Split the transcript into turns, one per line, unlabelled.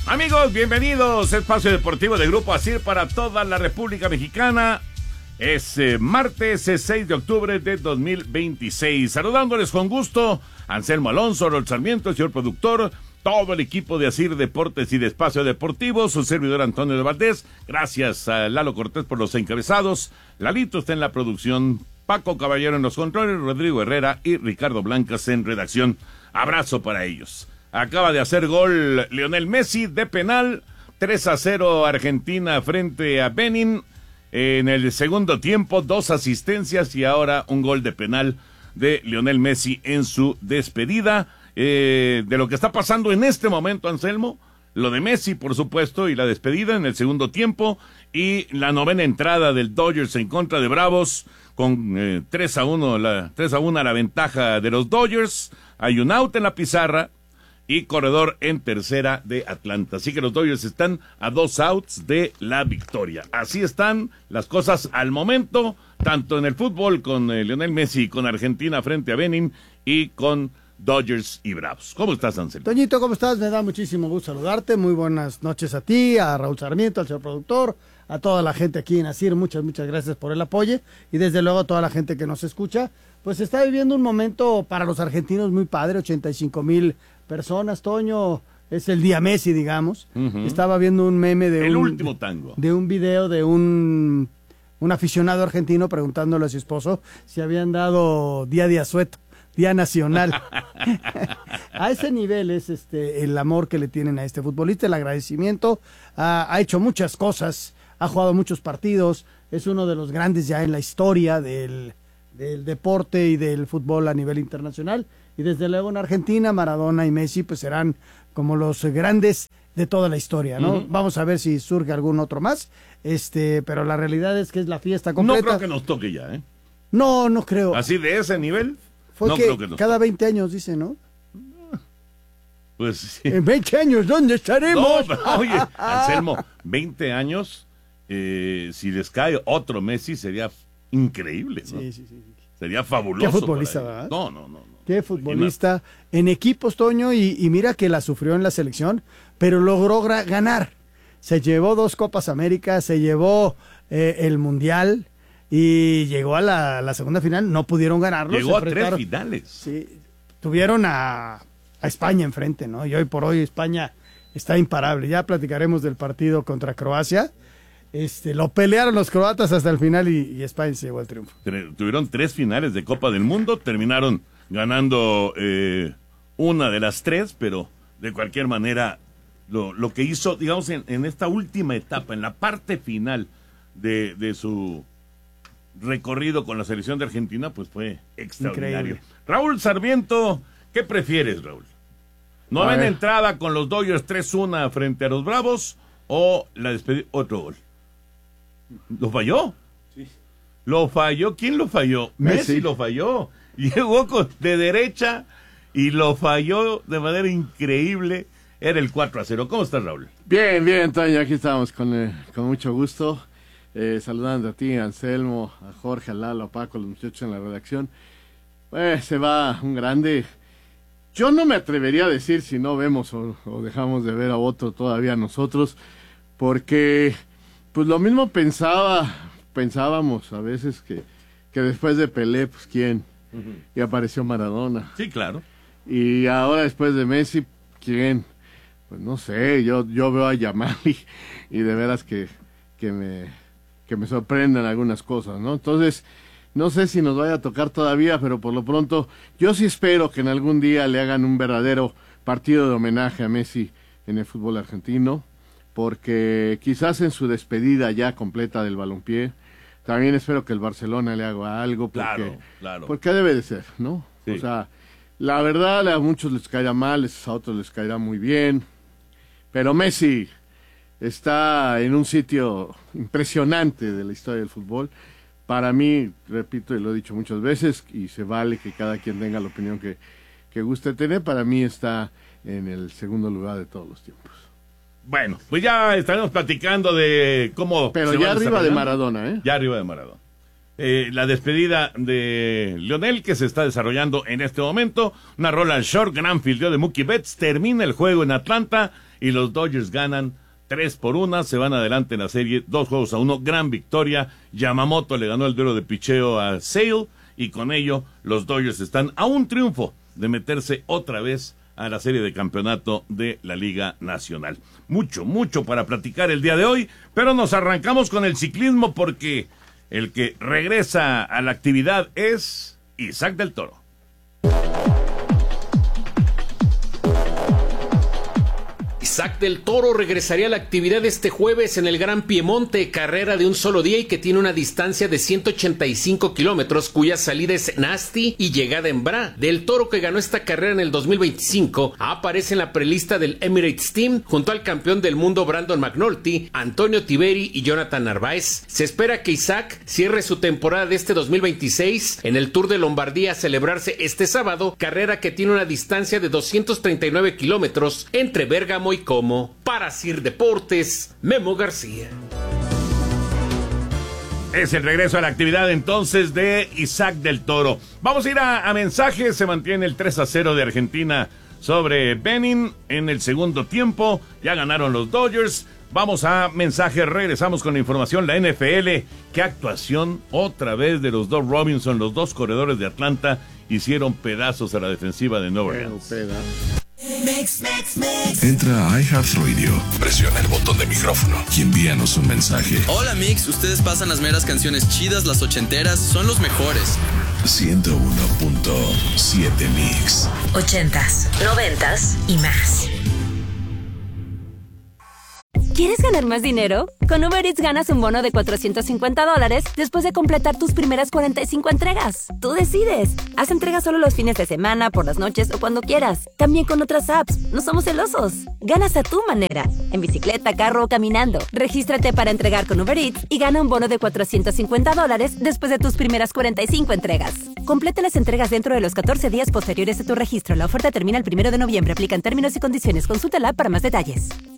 Amigos, bienvenidos a Espacio Deportivo de Grupo ASIR para toda la República Mexicana. Es martes 6 de octubre de 2026. Saludándoles con gusto, Anselmo Alonso, Raúl Sarmiento, el señor productor, todo el equipo de ASIR Deportes y de Espacio Deportivo, su servidor Antonio de Valdés. Gracias a Lalo Cortés por los encabezados. Lalito está en la producción, Paco Caballero en los controles, Rodrigo Herrera y Ricardo Blancas en redacción. Abrazo para ellos. Acaba de hacer gol Lionel Messi de penal, 3-0 Argentina frente a Benin. En el segundo tiempo, 2 asistencias y ahora un gol de penal de Lionel Messi en su despedida. De lo que está pasando en este momento, Anselmo, lo de Messi, por supuesto, y la despedida en el segundo tiempo, y la novena entrada del Dodgers en contra de Bravos, con 3-1 la ventaja de los Dodgers. Hay un out en la pizarra y corredor en tercera de Atlanta. Así que los Dodgers están a 2 outs de la victoria. Así están las cosas al momento, tanto en el fútbol con Lionel Messi, con Argentina frente a Benin y con Dodgers y Bravos. ¿Cómo estás, Anselmo?
Toñito, ¿cómo estás? Me da muchísimo gusto saludarte. Muy buenas noches a ti, a Raúl Sarmiento, al señor productor, a toda la gente aquí en ASIR. Muchas gracias por el apoyo y desde luego a toda la gente que nos escucha. Pues está viviendo un momento para los argentinos muy padre, 85,000 personas, Toño, es el día Messi, digamos. Estaba viendo un meme de
último tango.
De un video de un aficionado argentino preguntándole a su esposo si habían dado día de asueto, día nacional. A ese nivel es el amor que le tienen a este futbolista, el agradecimiento. Ha hecho muchas cosas, ha jugado muchos partidos, es uno de los grandes ya en la historia del deporte y del fútbol a nivel internacional. Y desde luego en Argentina, Maradona y Messi pues serán como los grandes de toda la historia, ¿no? Vamos a ver si surge algún otro más, pero la realidad es que es la fiesta completa.
No creo que nos toque ya, ¿eh?
No creo.
¿Así de ese nivel?
Fue
no
que
creo que nos
cada
toque.
20 años, dice, ¿no?
Pues sí.
En 20 años, ¿dónde estaremos?
No, pero, oye, Anselmo, 20 años, si les cae otro Messi sería increíble, ¿no?
Sí.
Sería fabuloso.
Qué futbolista, ¿verdad?
No.
Qué futbolista en equipos, Toño, y mira que la sufrió en la selección, pero logró ganar. Se llevó 2 Copas América, se llevó el Mundial y llegó a la segunda final. No pudieron ganarlo.
Llegó a 3 finales.
Sí, tuvieron a España enfrente, ¿no? Y hoy por hoy España está imparable. Ya platicaremos del partido contra Croacia. Lo pelearon los croatas hasta el final y España se llevó el triunfo.
Tuvieron 3 finales de Copa del Mundo, terminaron ganando una de las 3, pero de cualquier manera lo que hizo, digamos, en esta última etapa, en la parte final de su recorrido con la selección de Argentina, pues fue extraordinario.
Increíble.
Raúl Sarmiento, ¿qué prefieres, Raúl? ¿Novena entrada con los Dodgers 3-1 frente a los Bravos o la despedida, otro gol? ¿Lo falló?
Sí.
¿Lo falló? ¿Quién lo falló? Messi lo falló. Llegó de derecha y lo falló de manera increíble. Era el 4-0. ¿Cómo estás, Raúl?
Bien, Toño, aquí estamos con mucho gusto. Saludando a ti, a Anselmo, a Jorge, a Lalo, a Paco, a los muchachos en la redacción. Se va un grande. Yo no me atrevería a decir si no vemos o dejamos de ver a otro todavía nosotros, porque pues lo mismo pensábamos a veces que después de Pelé, pues quién, y apareció Maradona.
Sí, claro.
Y ahora después de Messi, ¿quién? Pues no sé, yo veo a Yamal y de veras que me sorprenden algunas cosas, ¿no? Entonces, no sé si nos vaya a tocar todavía, pero por lo pronto, yo sí espero que en algún día le hagan un verdadero partido de homenaje a Messi en el fútbol argentino, porque quizás en su despedida ya completa del balompié, también espero que el Barcelona le haga algo,
claro.
Porque debe de ser, ¿no?
Sí.
O sea, la verdad a muchos les caerá mal, a otros les caerá muy bien, pero Messi está en un sitio impresionante de la historia del fútbol. Para mí, repito y lo he dicho muchas veces, y se vale que cada quien tenga la opinión que guste tener, para mí está en el segundo lugar de todos los tiempos.
Bueno, pues ya estaremos platicando de cómo...
Pero
se
ya
van
arriba de
desarrollando.
Maradona, ¿eh?
Ya arriba de Maradona. la despedida de Lionel que se está desarrollando en este momento. Una rola short, gran fildeo de Mookie Betts. Termina el juego en Atlanta y los Dodgers ganan 3-1, se van adelante en la serie 2-1, gran victoria. Yamamoto le ganó el duelo de picheo a Sale y con ello los Dodgers están a un triunfo de meterse otra vez a la serie de campeonato de la Liga Nacional. Mucho para platicar el día de hoy, pero nos arrancamos con el ciclismo porque el que regresa a la actividad es Isaac del Toro.
Isaac del Toro regresaría a la actividad este jueves en el Gran Piemonte, carrera de un solo día y que tiene una distancia de 185 kilómetros, cuya salida es en Asti y llegada en Bra. Del Toro, que ganó esta carrera en el 2025, aparece en la prelista del Emirates Team junto al campeón del mundo Brandon McNulty, Antonio Tiberi y Jonathan Narváez. Se espera que Isaac cierre su temporada de este 2026 en el Tour de Lombardía a celebrarse este sábado, carrera que tiene una distancia de 239 kilómetros entre Bérgamo y Como. Para Sir Deportes, Memo García.
Es el regreso a la actividad entonces de Isaac del Toro. Vamos a ir a mensajes. Se mantiene el 3-0 de Argentina sobre Benin en el segundo tiempo. Ya ganaron los Dodgers. Vamos a mensajes, regresamos con la información. La NFL, qué actuación otra vez de los dos Robinson, los dos corredores de Atlanta, hicieron pedazos a la defensiva de Nueva Orleans.
Entra a iHeartRadio, presiona el botón de micrófono y envíanos un mensaje.
Hola Mix, ustedes pasan las meras canciones chidas, las ochenteras, son los mejores.
101.7 Mix.
80s, 90s y más. ¿Quieres ganar más dinero? Con Uber Eats ganas un bono de $450 después de completar tus primeras 45 entregas. Tú decides. Haz entregas solo los fines de semana, por las noches o cuando quieras. También con otras apps. No somos celosos. Ganas a tu manera. En bicicleta, carro o caminando. Regístrate para entregar con Uber Eats y gana un bono de $450 después de tus primeras 45 entregas. Completa las entregas dentro de los 14 días posteriores a tu registro. La oferta termina el 1 de noviembre. Aplican términos y condiciones. Consulta la app para más detalles.